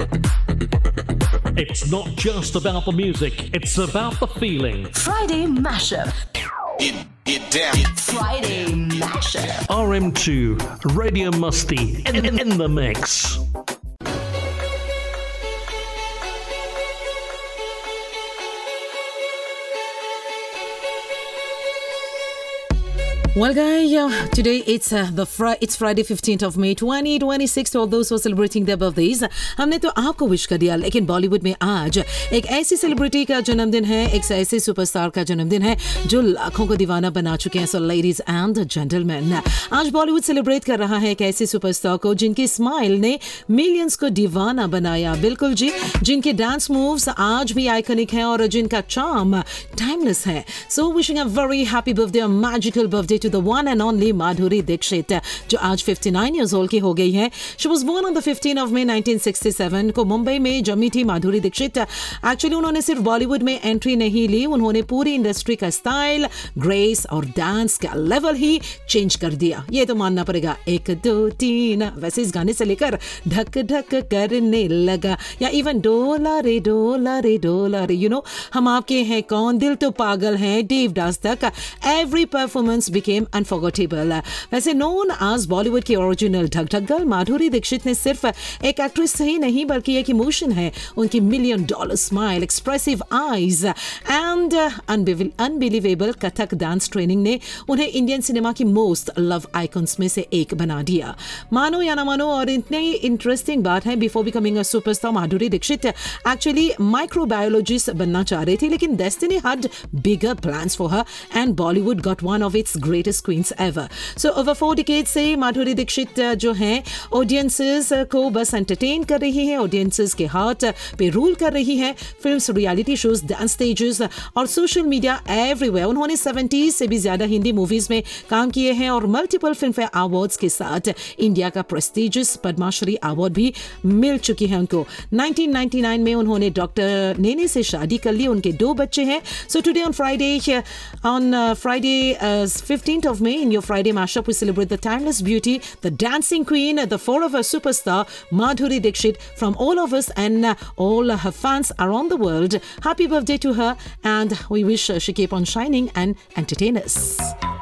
It's not just about the music, it's about the feeling. Friday Mashup. Get down. Friday Mashup. RM2, Radio Musty, in the mix. Well, guys, today it's Friday 15th of May 2026. To all those who are celebrating their birthdays, हमने तो आपको wish कर दिया, लेकिन बॉलीवुड में आज एक ऐसी सेलिब्रिटी का जन्मदिन है, एक ऐसे सुपरस्टार का जन्मदिन है जो लाखों को दीवाना बना चुके हैं. सो लेडीज एंड जेंटलमैन, आज बॉलीवुड सेलिब्रेट कर रहा है एक ऐसे सुपरस्टार को जिनकी स्माइल ने मिलियंस को दीवाना बनाया. बिल्कुल जी, जिनके डांस मूव्स आज भी आइकॉनिक हैं और जिनका चार्म टाइमलेस है. So wishing a very happy birthday, magical birthday to the one and only Madhuri Dixit, जो आज 59 years old की हो गई है. She was born on the 15th of May 1967 को मुंबई में जमी थी माधुरी दीक्षित. एक्चुअली उन्होंने सिर्फ बॉलीवुड में एंट्री नहीं ली, उन्होंने पूरी इंडस्ट्री का स्टाइल, ग्रेस और डांस का लेवल ही चेंज कर दिया. ये तो मानना पड़ेगा. 1 2 3 वैसे इस गाने से लेकर ढक ढक करने लगा, या इवन डोला रे डोला रे डोला रे, यू नो, हम आपके हैं कौन, दिल तो पागल है, देवदास तक, एवरी परफॉर्मेंस became unforgettable. वैसे नोन आज बॉलीवुड की ओरिजिनल ढक ढक गर्ल माधुरी दीक्षित ने सिर्फ एक एक्ट्रेस ही नहीं बल्कि एक इमोशन है. उनकी $1,000,000 smile, expressive eyes and unbelievable Kathak dance training ने उन्हें इंडियन सिनेमा की मोस्ट लव आइकॉन्स में से एक बना दिया. मानो या ना मानो, और इतनी इंटरेस्टिंग बात है, before becoming a superstar Madhuri Dixit actually microbiologist बनना चाह रही थी, लेकिन destiny had bigger plans for her and Bollywood got one of its greatest queens ever. So over 4 decades से माधुरी दीक्षित जो हैं ऑडियंसेस को बस एंटरटेन कर रही है, ऑडियंसेस के हार्ट पे रूल कर रही है. Films, reality shows, dance stages और सोशल मीडिया एवरीवेयर. उन्होंने 70 से भी ज्यादा हिंदी मूवीज में काम किए हैं और मल्टीपल फिल्म फेयर अवार्ड्स के साथ इंडिया का प्रेस्टिजियस पद्माश्री अवार्ड भी मिल चुकी है उनको. 1999 में उन्होंने डॉक्टर नेने से शादी कर ली. उनके 2 बच्चे हैं. So today on Friday 15th of May, in your Friday mashup, we celebrate the timeless beauty, the dancing queen, the forever superstar, Madhuri Dixit, from all of us and all her fans around the world. Happy birthday to her, and we wish she keep on shining and entertain us.